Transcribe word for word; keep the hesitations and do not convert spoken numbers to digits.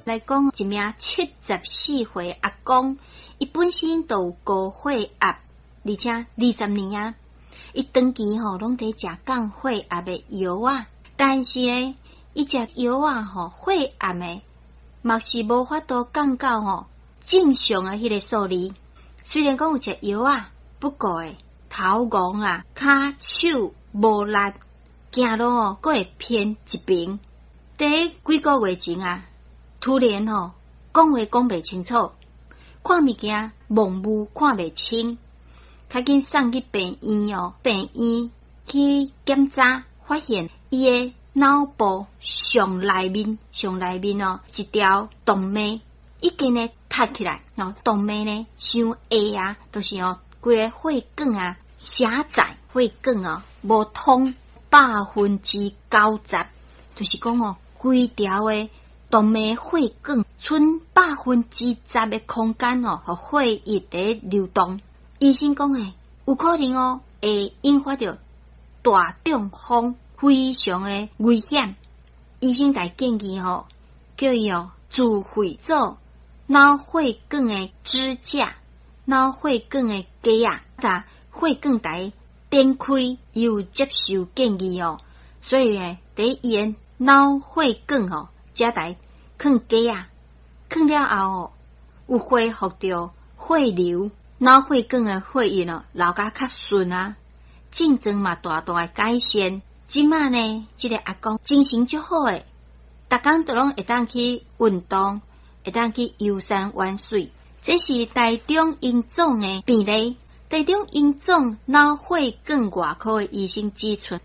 来讲，一名七十四岁阿公，伊本身就有高血压，而且二十年啊，伊长期吼拢在食降血压的药啊，但是呢，伊食药啊吼，血压的嘛是无法度降到吼正常的迄个数字。虽然讲有食药啊，不过诶，头戆啊，骹手无力，行路哦，佫会偏一边。第几个月前啊，突然吼讲话讲袂清楚，看物件模糊看袂清，较紧送去病院哦，病院去检查，发现伊诶脑部上内面上内面哦一条动脉已经呢塌起来，然后动脉呢伤下啊，就是哦规个血管啊狭窄，血管哦无通百分之九十，就是讲哦规条诶动脉血管剩百分之十的空间哦，互血液在流动。医生讲诶，有可能哦会引发着大中风，非常的危险。医生来建议吼，叫伊哦自费做脑血管的支架、脑血管的架啊，甲血管台展开，伊有接受建议哦。所以诶，伫伊诶脑血管吼，遮台放架啊，放了后哦，有恢复着血流，脑血管的血液哦流甲较顺啊，症状嘛大大的改善。即马呢，即、這個阿公精神足好诶，逐工都拢会当去运动，会当去游山玩水。这是台中荣总诶病例，台中荣总脑血管外科诶医生指出。